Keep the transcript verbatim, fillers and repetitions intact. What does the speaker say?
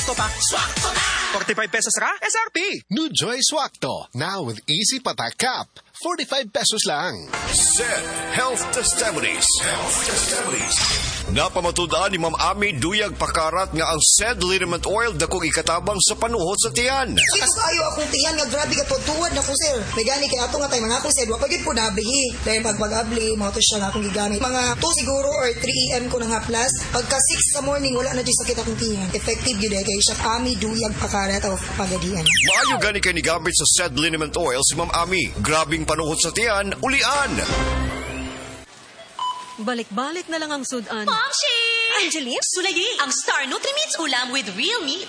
Swakto pa. Swakto na! forty-five pesos ra? S R P! New Joy Swakto, now with easy patak cap. forty-five pesos lang. Said Health Testimonies. Health Testimonies. Napamatudaan ni Ma'am Ami Duyag Pakarat nga ang said liniment oil dakong ikatabang sa panuhot sa tiyan. Mas ayo akong tiyan nga grabe ka tuwad na ko sir. May gani kay ato nga tay mga ako said wa pagid po nabihi. Dahil pagpag-abli mo to siya nga akong gigamit. Mga two siguro or three a m ko na nga plus. Pagka six sa morning wala na di sakit akong tiyan. Effective gyud kay siya Ami Duyag Pakarat of Pagadian. Maayo gani kay ni gamit sa said liniment oil si Ma'am Ami. Grabing panuhot sa tiyan, ulian. Balik-balik na lang ang sudan. Momshi! Angeline? Sulayi ang Star Nutrimits ulam with real meat